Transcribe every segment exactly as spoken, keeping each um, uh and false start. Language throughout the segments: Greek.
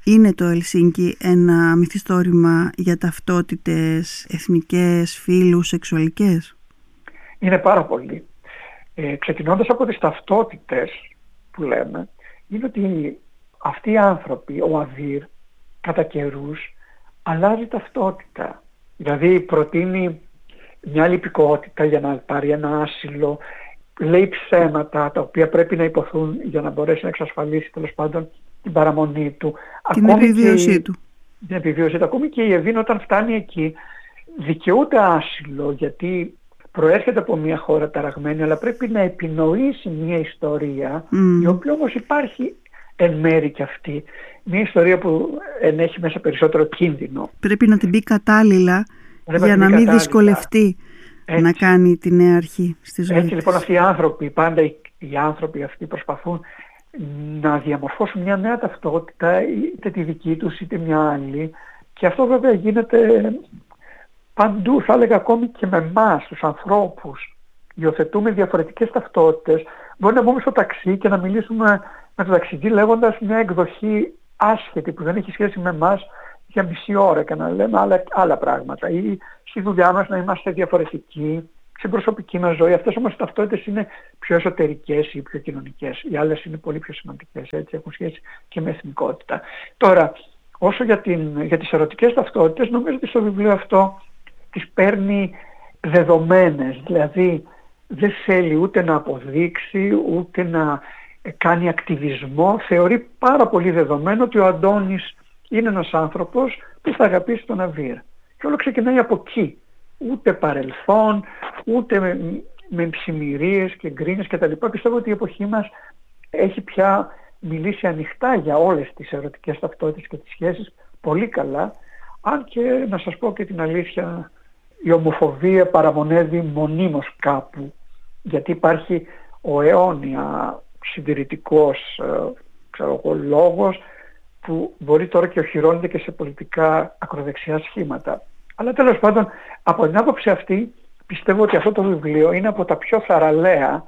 Είναι το Ελσίνκι ένα μυθιστόρημα για ταυτότητες εθνικές, φύλους, σεξουαλικές? Είναι πάρα πολύ. Ε, ξεκινώντας από τις ταυτότητες που λέμε, είναι ότι αυτοί οι άνθρωποι, ο Αβίρ, κατά καιρούς αλλάζει ταυτότητα. Δηλαδή προτείνει μια άλλη υπηκότητα για να πάρει ένα άσυλο, λέει ψέματα τα οποία πρέπει να υποθούν για να μπορέσει να εξασφαλίσει τέλος πάντων την παραμονή του. Την Ακόμη επιβίωσή και, του. Την επιβίωσή του. Ακόμη και η Εβίν όταν φτάνει εκεί δικαιούται άσυλο, γιατί προέρχεται από μια χώρα ταραγμένη, αλλά πρέπει να επινοήσει μια ιστορία, mm. η οποία όμως υπάρχει εν μέρη κι αυτή. Μια ιστορία που ενέχει μέσα περισσότερο κίνδυνο. Πρέπει να την πει κατάλληλα πρέπει για να, να μην κατάλληλα. δυσκολευτεί έτσι. Να κάνει τη νέα αρχή στη ζωή. Έτσι λοιπόν αυτοί οι άνθρωποι, πάντα οι, οι άνθρωποι αυτοί προσπαθούν να διαμορφώσουν μια νέα ταυτότητα, είτε τη δική τους είτε μια άλλη. Και αυτό βέβαια γίνεται παντού, θα έλεγα ακόμη και με εμάς, τους ανθρώπους. Υιοθετούμε διαφορετικές ταυτότητες. Μπορεί να μπούμε στο ταξί και να μιλήσουμε με το ταξιδί λέγοντας μια εκδοχή άσχετη που δεν έχει σχέση με εμάς για μισή ώρα και να λέμε άλλα, άλλα πράγματα. Ή στη δουλειά μας να είμαστε διαφορετικοί, στην προσωπική μας ζωή. Αυτές όμως οι ταυτότητες είναι πιο εσωτερικές ή πιο κοινωνικές. Οι άλλες είναι πολύ πιο σημαντικές, έτσι, έχουν σχέση και με εθνικότητα. Τώρα, όσο για, την, για τις ερωτικές ταυτότητες, νομίζω ότι στο βιβλίο αυτό τις παίρνει δεδομένες. Δηλαδή δεν θέλει ούτε να αποδείξει, ούτε να κάνει ακτιβισμό. Θεωρεί πάρα πολύ δεδομένο ότι ο Αντώνης είναι ένας άνθρωπος που θα αγαπήσει τον Αβίρ. Και όλο ξεκινάει από εκεί. Ούτε παρελθόν, ούτε με, με ψημυρίες και γκρίνες κτλ. Πιστεύω ότι η εποχή μας έχει πια μιλήσει ανοιχτά για όλες τις ερωτικές ταυτότητες και τις σχέσεις πολύ καλά. Αν και να σας πω και την αλήθεια, η ομοφοβία παραμονεύει μονίμως κάπου. Γιατί υπάρχει ο αιώνια συντηρητικός ε, ξέρω εγώ, λόγος που μπορεί τώρα και οχυρώνεται και σε πολιτικά ακροδεξιά σχήματα. Αλλά τέλος πάντων, από την άποψη αυτή, πιστεύω ότι αυτό το βιβλίο είναι από τα πιο θαραλέα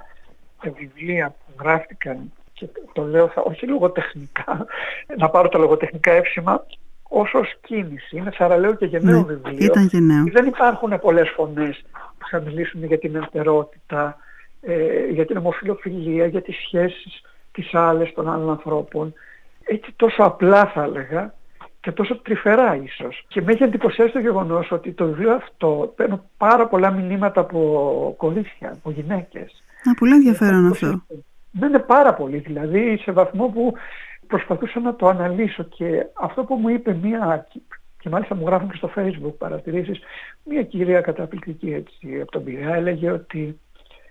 βιβλία που γράφτηκαν, και το λέω θα, όχι λογοτεχνικά, να πάρω τα λογοτεχνικά εύσημα, όσο κίνηση. Είναι θαραλέο και γενναίο ναι, βιβλίο. Ήταν γενναίο. Δεν υπάρχουν πολλές φωνές που θα μιλήσουν για την εντερότητα, ε, για την ομοφυλοφιλία, για τις σχέσεις τις άλλες των άλλων ανθρώπων. Έτσι τόσο απλά θα έλεγα και τόσο τρυφερά ίσως. Και με έχει εντυπωσιάσει το γεγονός ότι το βιβλίο αυτό παίρνω πάρα πολλά μηνύματα από κορίτσια, από γυναίκες. Α, πολύ ενδιαφέρον ε, αυτό. Δεν είναι πάρα πολύ, δηλαδή σε βαθμό που προσπαθούσα να το αναλύσω. Και αυτό που μου είπε μία, και μάλιστα μου γράφουν και στο Facebook παρατηρήσεις, μία κυρία καταπληκτική έτσι, από τον Πειραιά, έλεγε ότι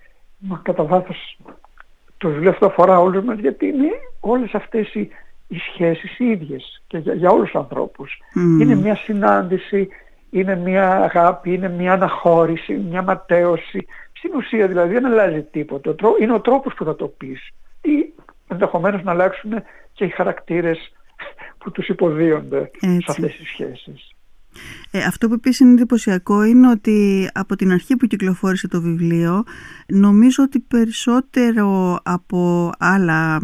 μα κατά βάθος το βιβλίο αυτό αφορά όλους μας, γιατί είναι όλες αυτές οι οι σχέσεις οι ίδιες και για, για όλους τους ανθρώπους. Mm. Είναι μια συνάντηση, είναι μια αγάπη, είναι μια αναχώρηση, μια ματέωση. Στην ουσία δηλαδή δεν αλλάζει τίποτα. Είναι ο τρόπος που θα το πεις. Ή ενδεχομένως να αλλάξουν και οι χαρακτήρες που τους υποδίονται έτσι σε αυτές τις σχέσεις. Ε, αυτό που επίσης είναι εντυπωσιακό είναι ότι από την αρχή που κυκλοφόρησε το βιβλίο, νομίζω ότι περισσότερο από άλλα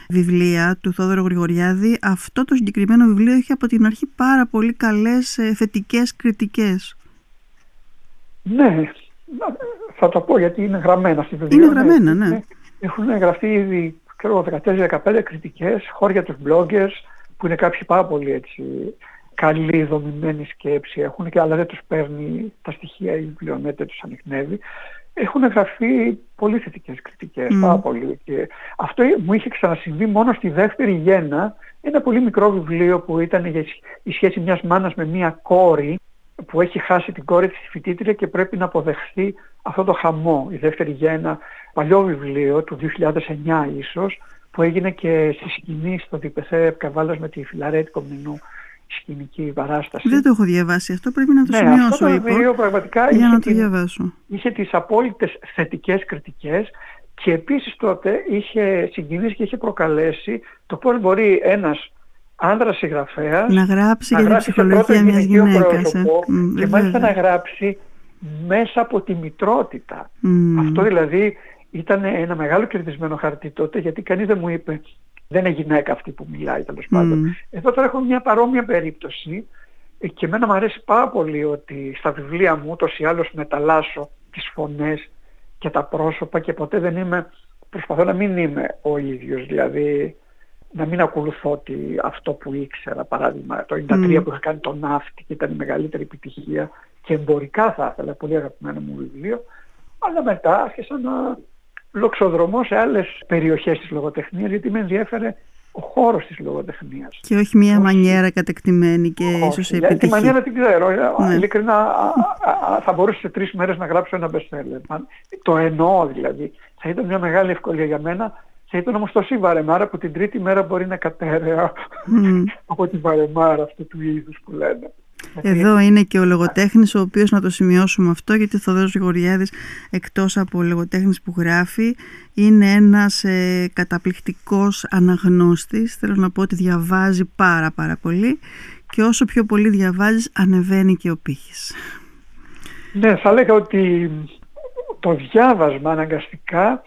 βιβλία του Θόδωρου Γρηγοριάδη, αυτό το συγκεκριμένο βιβλίο έχει από την αρχή πάρα πολύ καλές θετικές κριτικές. Ναι, θα το πω γιατί είναι γραμμένα στη βιβλίο. Είναι γραμμένα, ναι. ναι. Έχουν γραφτεί ήδη δεκατέσσερα δεκαπέντε κριτικές, χώρια τους bloggers, που είναι κάποιοι πάρα πολύ έτσι καλή δομημένη σκέψη έχουν, και αλλά δεν τους παίρνει τα στοιχεία, η βιβλιομέτρια τους ανιχνεύει. Έχουν γραφεί πολύ θετικές κριτικές, mm. πάρα πολύ. Και αυτό μου είχε ξανασυμβεί μόνο στη δεύτερη γέννα, ένα πολύ μικρό βιβλίο που ήταν για η σχέση μιας μάνας με μια κόρη που έχει χάσει την κόρη της φοιτήτρια και πρέπει να αποδεχθεί αυτό το χαμό. Η δεύτερη γέννα, παλιό βιβλίο του δύο χιλιάδες εννιά ίσως, που έγινε και στη σκηνή στο Διπεθέ Καβάλας με τη Φιλαρέτη Κομνηνού σκηνική παράσταση. Δεν το έχω διαβάσει αυτό, πρέπει να το ναι, σημειώσω αυτό το λοιπόν, βιβλίο πραγματικά για είχε, να το την, διαβάσω. είχε τις απόλυτες θετικές κριτικές και επίσης τότε είχε συγκινήσει και είχε προκαλέσει το πώς μπορεί ένας άνδρας συγγραφέας να γράψει να για την ψυχολογία μιας γυναίκας ε. mm, και μάλιστα να γράψει μέσα από τη μητρότητα. Mm. Αυτό δηλαδή ήταν ένα μεγάλο κερδισμένο χαρτί τότε, γιατί κανείς δεν μου είπε Δεν είναι γυναίκα αυτή που μιλάει, τέλος πάντων. Mm. Εδώ τώρα έχω μια παρόμοια περίπτωση και εμένα μου αρέσει πάρα πολύ ότι στα βιβλία μου ούτως ή άλλως μεταλλάσσω τις φωνές και τα πρόσωπα και ποτέ δεν είμαι, προσπαθώ να μην είμαι ο ίδιος, δηλαδή να μην ακολουθώ αυτό που ήξερα. Παράδειγμα, το ενενήντα τρία mm. που είχα κάνει το Ναύτη και ήταν η μεγαλύτερη επιτυχία και εμπορικά θα ήθελα, πολύ αγαπημένο μου βιβλίο, αλλά μετά άρχισα να λοξοδρομώ σε άλλες περιοχές της λογοτεχνίας, γιατί με ενδιέφερε ο χώρος της λογοτεχνίας. Και όχι μία όχι. μανιέρα κατεκτημένη και όχι, ίσως επιτυχή. Τη μανιέρα την ξέρω. Ναι. Ειλικρινά α, α, α, θα μπορούσε σε τρεις μέρες να γράψω ένα bestseller. Το εννοώ δηλαδή. Θα ήταν μια μεγάλη ευκολία για μένα. Θα ήταν όμως τόση βαρεμάρα που την τρίτη μέρα μπορεί να κατέρεα mm. από τη βαρεμάρα αυτού του είδους που λένε. Εδώ είναι και ο λογοτέχνης, ο οποίος, να το σημειώσουμε αυτό, γιατί ο Θοδωρός Γρηγοριάδης, εκτός από λογοτέχνης που γράφει, είναι ένας ε, καταπληκτικός αναγνώστης. Θέλω να πω ότι διαβάζει πάρα πάρα πολύ και όσο πιο πολύ διαβάζεις ανεβαίνει και ο πύχης. Ναι, θα λέγα ότι το διάβασμα αναγκαστικά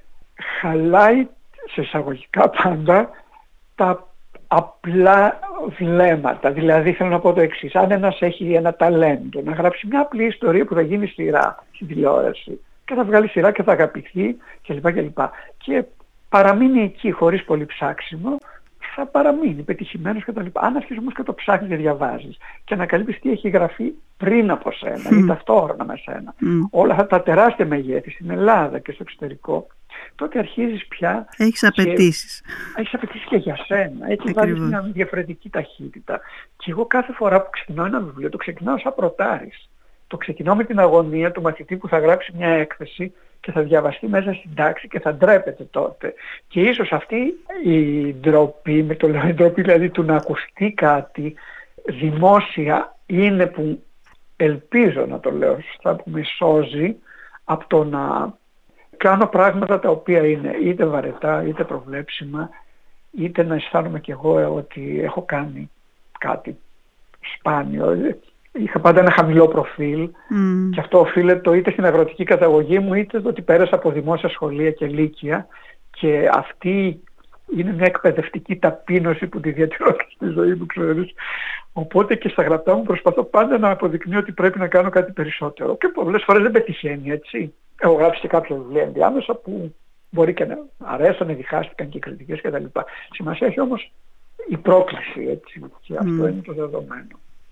χαλάει, σε εισαγωγικά πάντα, τα απλά βλέμματα. Δηλαδή θέλω να πω το εξής: αν ένας έχει ένα ταλέντο να γράψει μια απλή ιστορία που θα γίνει σειρά στην τηλεόραση και θα βγάλει σειρά και θα αγαπηθεί κλπ. κλπ. Και παραμείνει εκεί χωρίς πολύ ψάξιμο, θα παραμείνει πετυχημένος κτλ. Αν αρχίσεις όμως και το ψάχνεις και διαβάζεις και ανακαλύπτεις τι έχει γραφεί πριν από σένα mm. ή ταυτόχρονα με σένα, mm. όλα αυτά τα τεράστια μεγέθη στην Ελλάδα και στο εξωτερικό, τότε αρχίζεις πια. Έχεις απαιτήσεις. Έχεις απαιτήσεις και για σένα. Έτσι βάζεις μια διαφορετική ταχύτητα. Και εγώ κάθε φορά που ξεκινάω ένα βιβλίο, το ξεκινάω σαν πρωτάρης. Το ξεκινάω με την αγωνία του μαθητή που θα γράψει μια έκθεση και θα διαβαστεί μέσα στην τάξη και θα ντρέπεται τότε. Και ίσως αυτή η ντροπή, με το λέω η ντροπή δηλαδή του να ακουστεί κάτι δημόσια, είναι που ελπίζω να το λέω σωστά, που με σώζει από το να κάνω πράγματα τα οποία είναι είτε βαρετά, είτε προβλέψιμα, είτε να αισθάνομαι κι εγώ ότι έχω κάνει κάτι σπάνιο. Είχα πάντα ένα χαμηλό προφίλ mm. και αυτό οφείλεται είτε στην αγροτική καταγωγή μου, είτε το ότι πέρασα από δημόσια σχολεία και λύκεια, και αυτή είναι μια εκπαιδευτική ταπείνωση που τη διατηρώ και στη ζωή μου, ξέρεις. Οπότε και στα γραπτά μου προσπαθώ πάντα να αποδεικνύω ότι πρέπει να κάνω κάτι περισσότερο. Και πολλές φορές δεν πετυχαίνει, έτσι. Έχω γράψει και κάποια βιβλία ενδιάμεσα που μπορεί και να αρέσανε, διχάστηκαν και οι κριτικές κτλ. Σημασία έχει όμως η πρόκληση, έτσι. Και αυτό mm. είναι το δεδομένο.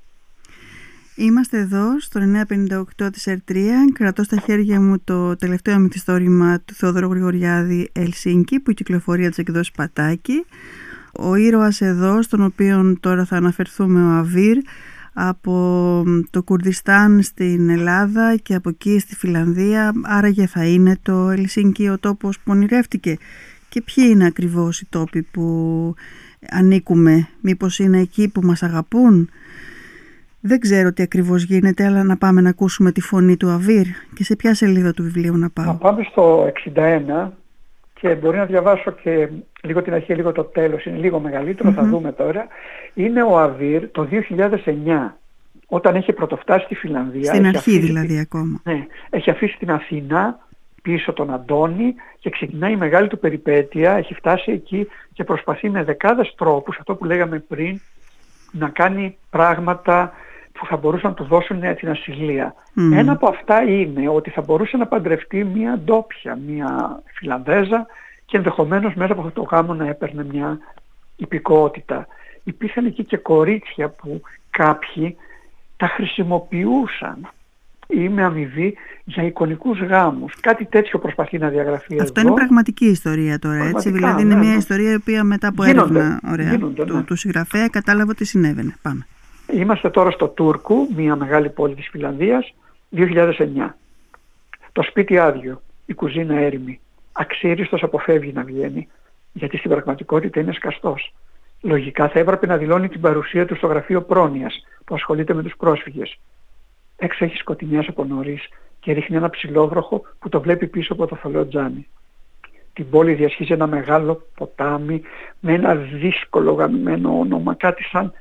Είμαστε εδώ στο εννιακόσια πενήντα οκτώ της ερ τρία. Κρατώ στα χέρια μου το τελευταίο μυθιστόρημα του Θόδωρου Γρηγοριάδη, Ελσίνκι, που κυκλοφορεί από τις εκδόσεις Πατάκη. Ο ήρωας εδώ, στον οποίο τώρα θα αναφερθούμε, ο Αβίρ, από το Κουρδιστάν στην Ελλάδα και από εκεί στη Φιλανδία. Άραγε θα είναι το Ελσίνκι ο τόπος που ονειρεύτηκε? Και ποιοι είναι ακριβώς οι τόποι που ανήκουμε? Μήπως είναι εκεί που μας αγαπούν? Δεν ξέρω τι ακριβώς γίνεται, αλλά να πάμε να ακούσουμε τη φωνή του Αβίρ. Και σε ποια σελίδα του βιβλίου να πάω? Να πάμε στο εξήντα ένα και μπορεί να διαβάσω και λίγο την αρχή, λίγο το τέλος. Είναι λίγο μεγαλύτερο, mm-hmm. θα δούμε τώρα. Είναι ο Αβίρ το δύο χιλιάδες εννιά, όταν έχει πρωτοφτάσει στη Φιλανδία. Στην αρχή δηλαδή ακόμα. Ναι, έχει αφήσει την Αθήνα πίσω τον Αντώνη και ξεκινάει η μεγάλη του περιπέτεια. Έχει φτάσει εκεί και προσπαθεί με δεκάδες τρόπους, αυτό που λέγαμε πριν, να κάνει πράγματα που θα μπορούσαν να του δώσουν την ασυλία. Mm. Ένα από αυτά είναι ότι θα μπορούσε να παντρευτεί μια ντόπια, μια Φιλανδέζα, και ενδεχομένως μέσα από αυτό το γάμο να έπαιρνε μια υπηκότητα. Υπήρχαν εκεί και κορίτσια που κάποιοι τα χρησιμοποιούσαν ή με αμοιβή για εικονικούς γάμους. Κάτι τέτοιο προσπαθεί να διαγραφεί. Αυτό εδώ. Είναι πραγματική ιστορία τώρα, πραγματικά, έτσι. Δηλαδή είναι ναι, μια ναι. ιστορία η οποία μετά από γίνονται, έρευνα ωραία, γίνονται, του, ναι. του συγγραφέα κατάλαβε ότι συνέβαινε. Πάμε. Είμαστε τώρα στο Τούρκου, μια μεγάλη πόλη της Φιλανδίας, δύο χιλιάδες εννιά. Το σπίτι άδειο, η κουζίνα έρημη. Αξίριστος αποφεύγει να βγαίνει, γιατί στην πραγματικότητα είναι σκαστός. Λογικά θα έπρεπε να δηλώνει την παρουσία του στο γραφείο πρόνοιας που ασχολείται με τους πρόσφυγες. Έξω έχει σκοτεινιάσει από νωρίς και ρίχνει ένα ψηλόβροχο που το βλέπει πίσω από το θολό τζάμι. Την πόλη διασχίζει ένα μεγάλο ποτάμι με ένα δύσκολο γαμμένο όνομα, κάτι σαν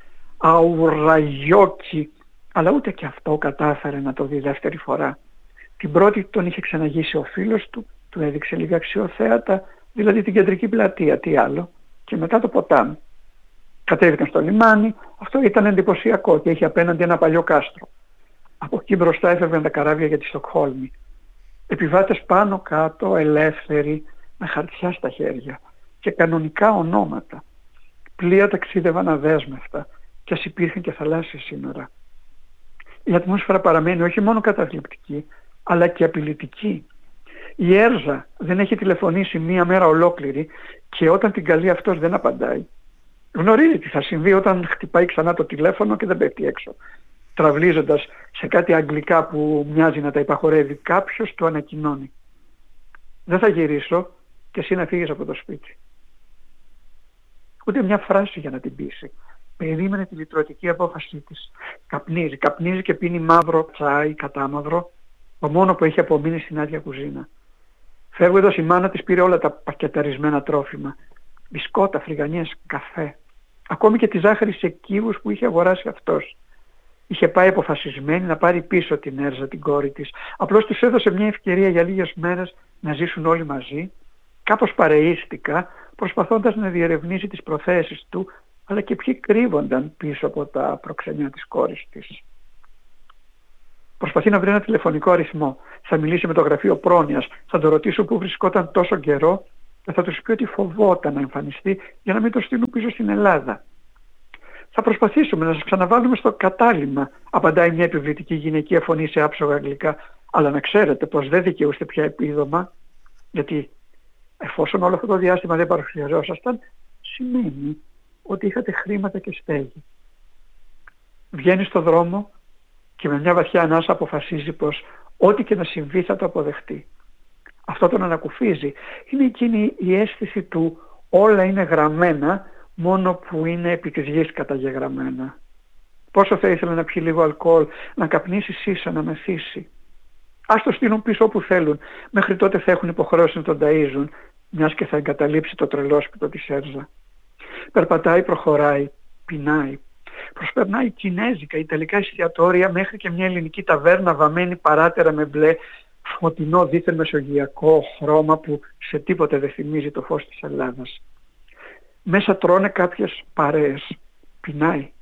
Αουραγιόκι, αλλά ούτε και αυτό κατάφερε να το δει δεύτερη φορά. Την πρώτη τον είχε ξαναγήσει ο φίλος του, του έδειξε λίγα αξιοθέατα, δηλαδή την κεντρική πλατεία, τι άλλο, και μετά το ποτάμι. Κατέβηκαν στο λιμάνι, αυτό ήταν εντυπωσιακό και είχε απέναντι ένα παλιό κάστρο. Από εκεί μπροστά έφευγαν τα καράβια για τη Στοκχόλμη. Επιβάτες πάνω κάτω, ελεύθεροι, με χαρτιά στα χέρια και κανονικά ονόματα. Πλοία ταξίδευαν αδέσμευτα και ας υπήρχαν και θαλάσσια σύνορα. Η ατμόσφαιρα παραμένει όχι μόνο καταθλιπτική, αλλά και απειλητική. Η Έρζα δεν έχει τηλεφωνήσει μία μέρα ολόκληρη και όταν την καλεί αυτός δεν απαντάει. Γνωρίζει τι θα συμβεί όταν χτυπάει ξανά το τηλέφωνο και δεν πέφτει έξω. Τραυλίζοντας σε κάτι αγγλικά που μοιάζει να τα υπαχωρεύει, κάποιος του ανακοινώνει: δεν θα γυρίσω και εσύ να φύγεις από το σπίτι. Ούτε μια φράση για να την πείσει. Περίμενε τη λυτρωτική απόφασή της. Καπνίζει, καπνίζει και πίνει μαύρο τσάι, κατάμαυρο, το μόνο που έχει απομείνει στην άδεια κουζίνα. Φεύγοντας η μάνα της πήρε όλα τα πακεταρισμένα τρόφιμα. Μπισκότα, φρυγανιές, καφέ. Ακόμη και τη ζάχαρη σε κύβους που είχε αγοράσει αυτός. Είχε πάει αποφασισμένη να πάρει πίσω την Έρζα, την κόρη της. Απλώς τους έδωσε μια ευκαιρία για λίγες μέρες να ζήσουν όλοι μαζί, κάπως παρεΐστικα, προσπαθώντας να διερευνήσει τις προθέσεις του, αλλά και ποιοι κρύβονταν πίσω από τα προξενιά της κόρης της. Προσπαθεί να βρει ένα τηλεφωνικό αριθμό. Θα μιλήσει με το γραφείο πρόνοιας, θα το ρωτήσω που βρισκόταν τόσο καιρό και θα τους πει ότι φοβόταν να εμφανιστεί για να μην το στείλουν πίσω στην Ελλάδα. Θα προσπαθήσουμε να σας ξαναβάλουμε στο κατάλημα, απαντάει μια επιβλητική γυναικεία φωνή σε άψογα αγγλικά, αλλά να ξέρετε πως δεν δικαιούστε πια επίδομα, γιατί εφόσον όλο αυτό το διάστημα δεν παρουσιαζόσασταν, σημαίνει ότι είχατε χρήματα και στέγη. Βγαίνει στο δρόμο και με μια βαθιά ανάσα αποφασίζει πως ό,τι και να συμβεί θα το αποδεχτεί. Αυτό τον ανακουφίζει. Είναι εκείνη η αίσθηση του όλα είναι γραμμένα, μόνο που είναι επί της γης καταγεγραμμένα. Πόσο θα ήθελα να πιει λίγο αλκοόλ, να καπνίσει σίσα, να μεθύσει. Ας το στείλουν πίσω όπου θέλουν. Μέχρι τότε θα έχουν υποχρέωση να τον ταΐζουν, μιας και θα εγκαταλείψει το τρελόσπιτο της Έρζα. Περπατάει, προχωράει, πεινάει. Προσπερνάει κινέζικα, ιταλικά εστιατόρια μέχρι και μια ελληνική ταβέρνα βαμμένη παράτερα με μπλε, φωτεινό δίθεν μεσογειακό χρώμα που σε τίποτε δεν θυμίζει το φως της Ελλάδας. Μέσα τρώνε κάποιες παρέες. Πεινάει.